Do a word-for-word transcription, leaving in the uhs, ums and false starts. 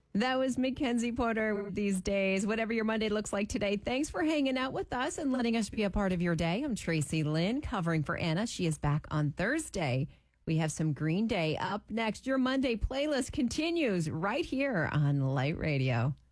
That was Mackenzie Porter these days. Whatever your Monday looks like today, thanks for hanging out with us and letting us be a part of your day. I'm Tracy Lynn, covering for Anna. She is back on Thursday. We have some Green Day up next. Your Monday playlist continues right here on Light Radio.